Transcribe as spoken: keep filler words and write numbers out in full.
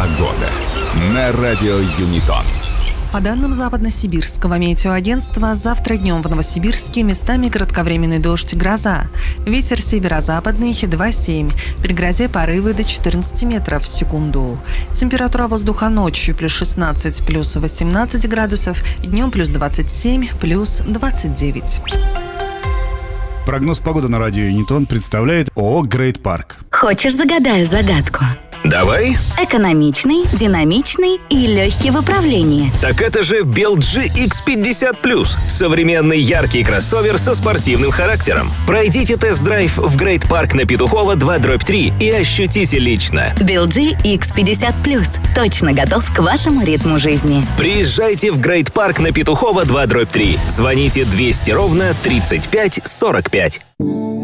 Погода на радио Юнитон. По данным Западно-Сибирского метеоагентства, завтра днем в Новосибирске местами кратковременный дождь и гроза. Ветер северо-западный два семь. При грозе порывы до четырнадцати метров в секунду. Температура воздуха ночью плюс шестнадцать, плюс восемнадцать градусов, днем плюс двадцать семь, плюс двадцать девять. Прогноз погоды на радио Юнитон представляет ООО «Грейт Парк». Хочешь, загадаю загадку? Давай. Экономичный, динамичный и легкий в управлении. Так это же би эл джи икс пятьдесят плюс. Современный яркий кроссовер со спортивным характером. Пройдите тест-драйв в Грейт Парк на Петухова два дробь три и ощутите лично. би эл джи икс пятьдесят плюс. Точно готов к вашему ритму жизни. Приезжайте в Грейт Парк на Петухова два дробь три. Звоните двести ровно тридцать пять сорок пять.